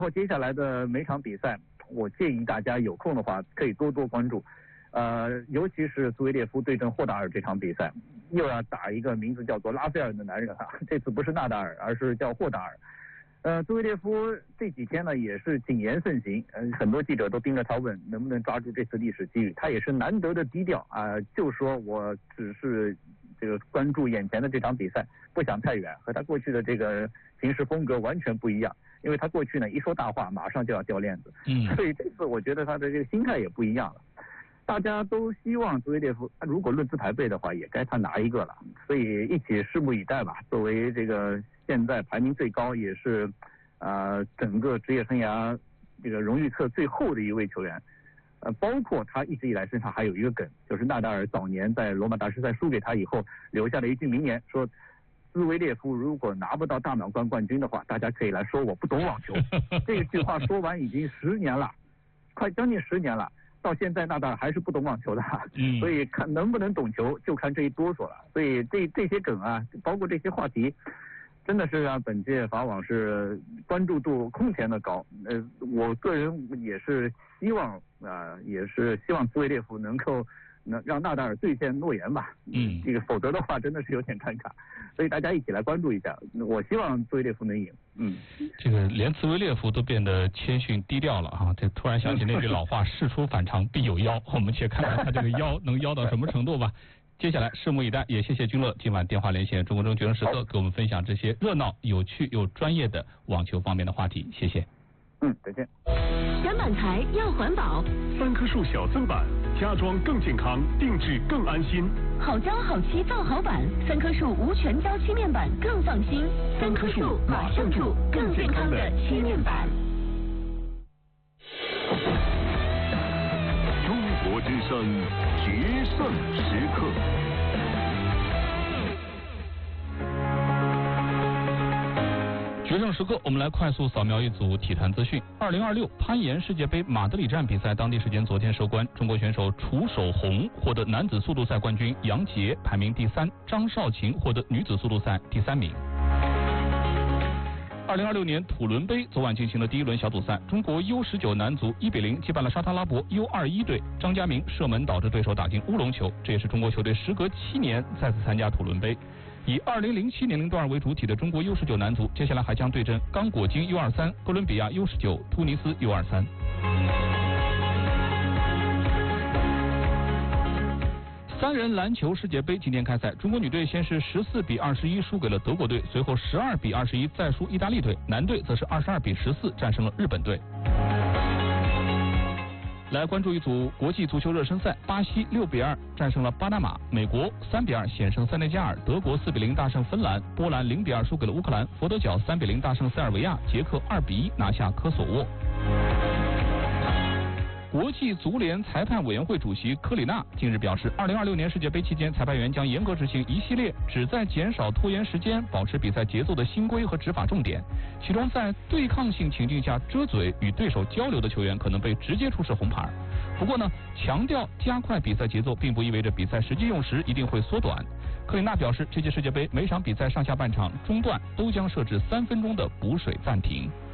后接下来的每场比赛，我建议大家有空的话可以多多关注。尤其是兹维列夫对阵霍达尔这场比赛，又要打一个名字叫做拉斐尔的男人啊，这次不是纳达尔，而是叫霍达尔。兹维列夫这几天呢也是谨言慎行，很多记者都盯着他问能不能抓住这次历史机遇，他也是难得的低调啊，就说我只是这个关注眼前的这场比赛，不想太远，和他过去的这个行事风格完全不一样。因为他过去呢一说大话马上就要掉链子，所以这次我觉得他的这个心态也不一样了。大家都希望兹维列夫如果论资排辈的话，也该他拿一个了，所以一起拭目以待吧。作为这个现在排名最高，也是整个职业生涯这个荣誉册最后的一位球员，包括他一直以来身上还有一个梗，就是纳达尔早年在罗马大师赛输给他以后留下的一句名言，说兹维列夫如果拿不到大满贯冠军的话，大家可以来说我不懂网球。这句话说完已经10年了，快将近10年了。到现在纳达尔还是不懂网球的，所以看能不能懂球就看这一哆嗦了。所以这些梗啊，包括这些话题，真的是让本届法网是关注度空前的高。我个人也是希望兹维列夫能够让纳达尔兑现诺言吧。这个否则的话真的是有点尴尬。所以大家一起来关注一下，我希望兹维列夫能赢。 这个连兹维列夫都变得谦逊低调了啊！这突然想起那句老话，事出反常必有妖。我们且看看他这个妖能妖到什么程度吧。接下来拭目以待，也谢谢君乐今晚电话连线中国中决胜时刻，给我们分享这些热闹、有趣又专业的网球方面的话题，谢谢。 再见。 展板台要环保 ，3棵树小增板，家装更健康，定制更安心。 好胶好漆造好板，3棵树无全胶漆面板更放心。3棵树马上住，更健康的漆面板。 中国之声决胜时刻。 决胜时刻，我们来快速扫描一组体坛资讯。2026攀岩世界杯马德里站比赛当地时间昨天收官，中国选手楚守红获得男子速度赛冠军，杨洁排名第3，张少琴获得女子速度赛第3名。2026年土伦杯昨晚进行了第1轮小组赛，中国 U19 男足1比0击败了沙特阿拉伯 U21 队，张家明射门导致对手打进乌龙球，这也是中国球队时隔7年再次参加土伦杯。以2007年龄段为主体的中国 U19 男足，接下来还将对阵刚果金 U23、哥伦比亚 U19、突尼斯 U23。3人篮球世界杯今天开赛，中国女队先是14比21输给了德国队，随后12比21再输意大利队，男队则是22比14战胜了日本队。来关注一组国际足球热身赛，巴西6比2战胜了巴拿马，美国3比2险胜塞内加尔，德国4比0大胜芬兰，波兰0比2输给了乌克兰，佛得角3比0大胜塞尔维亚，捷克2比1拿下科索沃。国际足联裁判委员会主席科里纳近日表示，2026年世界杯期间，裁判员将严格执行一系列旨在减少拖延时间、保持比赛节奏的新规和执法重点。其中，在对抗性情境下遮嘴与对手交流的球员可能被直接出示红牌。不过呢，强调加快比赛节奏，并不意味着比赛实际用时一定会缩短。科里纳表示，这届世界杯每场比赛上下半场中段都将设置3分钟的补水暂停。